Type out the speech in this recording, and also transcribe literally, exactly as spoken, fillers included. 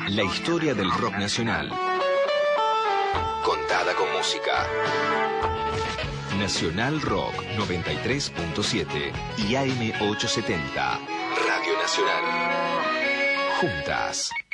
La historia del rock nacional. Contada con música. Nacional Rock noventa y tres punto siete y A M ochocientos setenta. Radio Nacional. Juntas.